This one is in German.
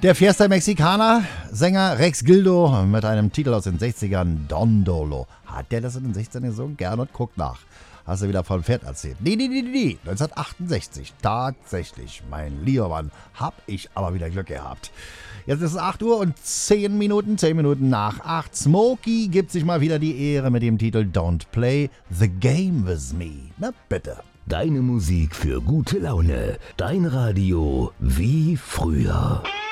Der Fiesta Mexicana, Sänger Rex Gildo mit einem Titel aus den 60ern, Don Dolo. Hat der das in den 60ern gesungen? Gern und guckt nach. Hast du wieder von Pferd erzählt? Nee. 1968. Tatsächlich, mein lieber Mann, hab ich aber wieder Glück gehabt. Jetzt ist es 8 Uhr und 10 Minuten, 10 Minuten nach 8. Smokey gibt sich mal wieder die Ehre mit dem Titel Don't Play the Game With Me. Na bitte. Deine Musik für gute Laune. Dein Radio wie früher.